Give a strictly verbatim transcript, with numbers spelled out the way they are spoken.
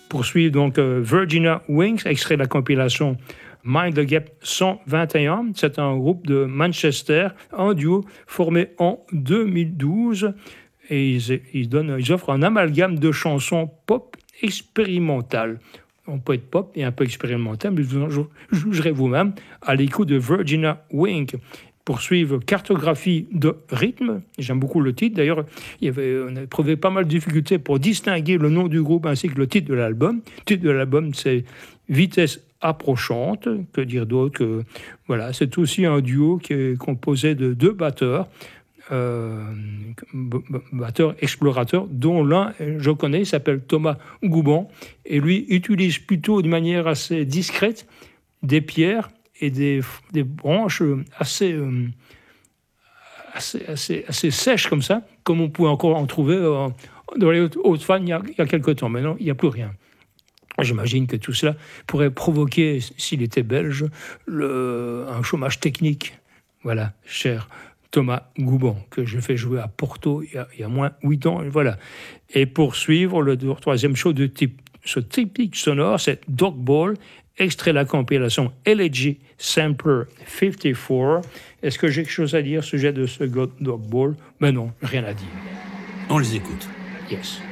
Poursuit donc euh, Virginia Wings, extrait de la compilation Mind the Gap cent vingt et un. C'est un groupe de Manchester, un duo formé en deux mille douze. Et ils, ils, donnent, ils offrent un amalgame de chansons pop expérimentales. On peut être pop et un peu expérimental, mais vous jugerez vous-même à l'écoute de Virginia Wing. Poursuivre Cartographie de rythme. J'aime beaucoup le titre. D'ailleurs, il y avait, on a éprouvé pas mal de difficultés pour distinguer le nom du groupe ainsi que le titre de l'album. Le titre de l'album, c'est Vitesse approchante. Que dire d'autre que, voilà, c'est aussi un duo qui est composé de deux batteurs. Euh, batteur explorateur, dont l'un, je connais, il s'appelle Thomas Gouban, et lui utilise plutôt de manière assez discrète des pierres et des, des branches assez, euh, assez, assez, assez sèches comme ça, comme on pouvait encore en trouver euh, dans les Hautes-Fagnes il y a, il y a quelque temps. Maintenant, il n'y a plus rien. J'imagine que tout cela pourrait provoquer, s'il était belge, le, un chômage technique. Voilà, cher Thomas Gouban, que je fais jouer à Porto il y a, il y a moins huit ans. Et voilà. Et pour suivre le troisième show de type, ce typique sonore, c'est Dog Ball, extrait de la compilation Elegy Sampler cinquante-quatre. Est-ce que j'ai quelque chose à dire au sujet de ce Dog Ball? Ben non, rien à dire. On les écoute. Yes.